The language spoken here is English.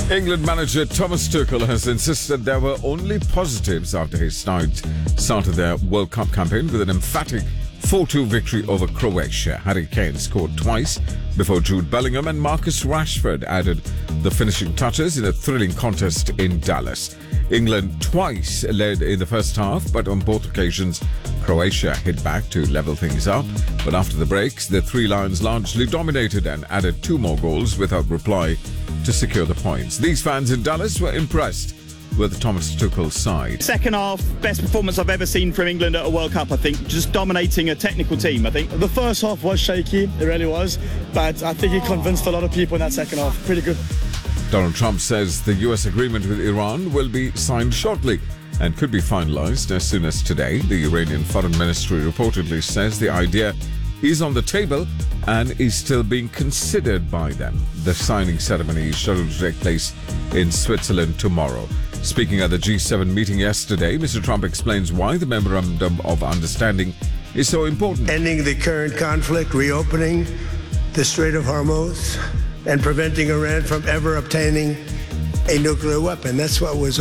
England manager Thomas Tuchel has insisted there were only positives after his side started their World Cup campaign with an emphatic 4-2 victory over Croatia. Harry Kane scored twice before Jude Bellingham and Marcus Rashford added the finishing touches in a thrilling contest in Dallas. England twice led in the first half, but on both occasions Croatia hit back to level things up. But after the breaks, the Three Lions largely dominated and added 2 more goals without reply to secure the points. These fans in Dallas were impressed with Thomas Tuchel's side. Second half, best performance I've ever seen from England at a World Cup, I think. Just dominating a technical team, I think. The first half was shaky, it really was. But I think he convinced a lot of people in that second half. Pretty good. Donald Trump says the US agreement with Iran will be signed shortly and could be finalized as soon as today. The Iranian Foreign Ministry reportedly says the idea is on the table and is still being considered by them. The signing ceremony is scheduled to take place in Switzerland tomorrow. Speaking at the G7 meeting yesterday, Mr. Trump explains why the Memorandum of Understanding is so important. Ending the current conflict, reopening the Strait of Hormuz, and preventing Iran from ever obtaining a nuclear weapon. That's what was